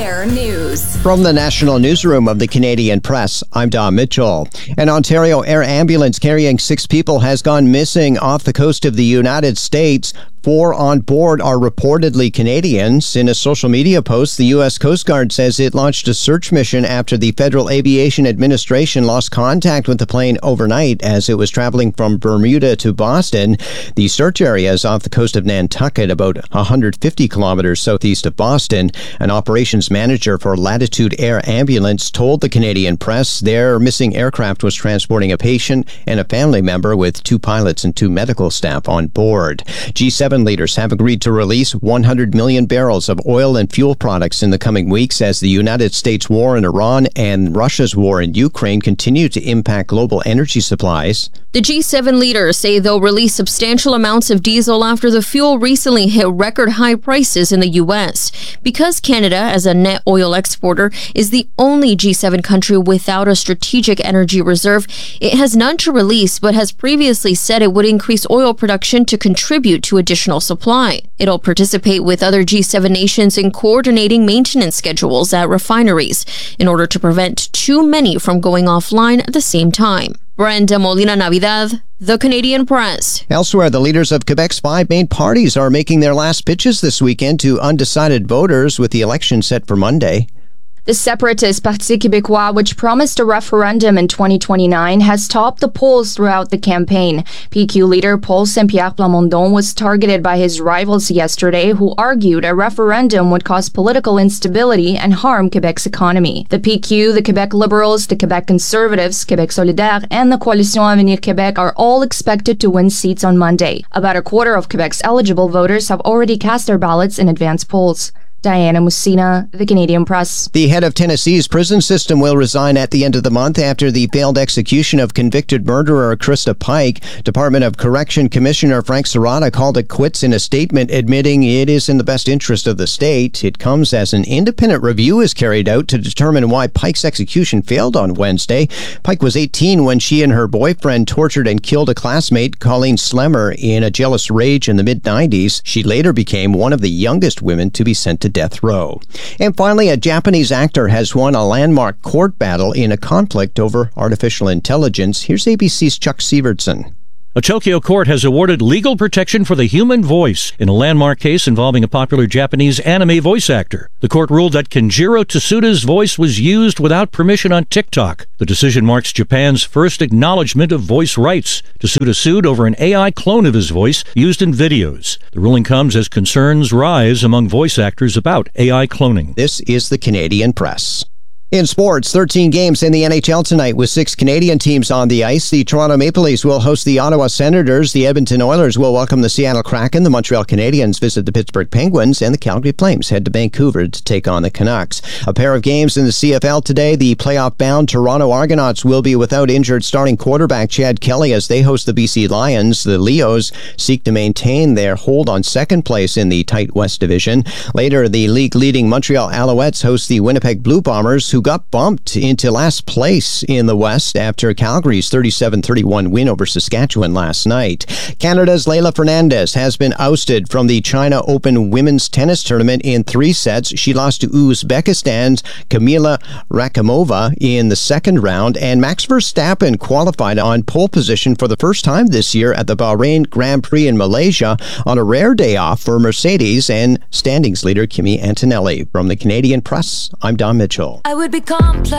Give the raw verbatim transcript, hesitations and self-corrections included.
Air News. From the National Newsroom of the Canadian Press, I'm Don Mitchell. An Ontario air ambulance carrying six people has gone missing off the coast of the United States. Four on board are reportedly Canadians. In a social media post, the U S Coast Guard says it launched a search mission after the Federal Aviation Administration lost contact with the plane overnight as it was traveling from Bermuda to Boston. The search area is off the coast of Nantucket, about one hundred fifty kilometers southeast of Boston. An operations manager for Latitude Air Ambulance told the Canadian Press their missing aircraft was transporting a patient and a family member with two pilots and two medical staff on board. G seven leaders have agreed to release one hundred million barrels of oil and fuel products in the coming weeks as the United States war in Iran and Russia's war in Ukraine continue to impact global energy supplies. The G seven leaders say they'll release substantial amounts of diesel after the fuel recently hit record high prices in the U S. Because Canada, as a net oil exporter, is the only G seven country without a strategic energy reserve, it has none to release but has previously said it would increase oil production to contribute to additional supply. It'll participate with other G seven nations in coordinating maintenance schedules at refineries in order to prevent too many from going offline at the same time. Brenda Molina Navidad, The Canadian Press. Elsewhere, the leaders of Quebec's five main parties are making their last pitches this weekend to undecided voters with the election set for Monday. The separatist Parti Québécois, which promised a referendum in twenty twenty-nine, has topped the polls throughout the campaign. P Q leader Paul Saint-Pierre Plamondon was targeted by his rivals yesterday, who argued a referendum would cause political instability and harm Quebec's economy. The P Q, the Quebec Liberals, the Quebec Conservatives, Québec Solidaire, and the Coalition Avenir Québec are all expected to win seats on Monday. About a quarter of Quebec's eligible voters have already cast their ballots in advance polls. Diana Mussina, The Canadian Press. The head of Tennessee's prison system will resign at the end of the month after the failed execution of convicted murderer Krista Pike. Department of Correction Commissioner Frank Serrata called it quits in a statement, admitting it is in the best interest of the state. It comes as an independent review is carried out to determine why Pike's execution failed on Wednesday. Pike was eighteen when she and her boyfriend tortured and killed a classmate, Colleen Slemmer, in a jealous rage in the mid nineties. She later became one of the youngest women to be sent to death row. And finally, a Japanese actor has won a landmark court battle in a conflict over artificial intelligence. Here's A B C's Chuck Sievertson. A Tokyo court has awarded legal protection for the human voice in a landmark case involving a popular Japanese anime voice actor. The court ruled that Kenjiro Tsuda's voice was used without permission on TikTok. The decision marks Japan's first acknowledgement of voice rights. Tsuda sued over an A I clone of his voice used in videos. The ruling comes as concerns rise among voice actors about A I cloning. This is the Canadian Press. In sports, thirteen games in the N H L tonight with six Canadian teams on the ice. The Toronto Maple Leafs will host the Ottawa Senators. The Edmonton Oilers will welcome the Seattle Kraken. The Montreal Canadiens visit the Pittsburgh Penguins. And the Calgary Flames head to Vancouver to take on the Canucks. A pair of games in the C F L today. The playoff-bound Toronto Argonauts will be without injured starting quarterback Chad Kelly as they host the B C Lions. The Leos seek to maintain their hold on second place in the tight West Division. Later, the league-leading Montreal Alouettes host the Winnipeg Blue Bombers, who got bumped into last place in the West after Calgary's thirty-seven thirty-one win over Saskatchewan last night. Canada's Leylah Fernandez has been ousted from the China Open women's tennis tournament in three sets. She lost to Uzbekistan's Kamila Rakimova in the second round, and Max Verstappen qualified on pole position for the first time this year at the Bahrain Grand Prix in Malaysia on a rare day off for Mercedes and standings leader Kimi Antonelli. From the Canadian Press, I'm Don Mitchell. I would be complex.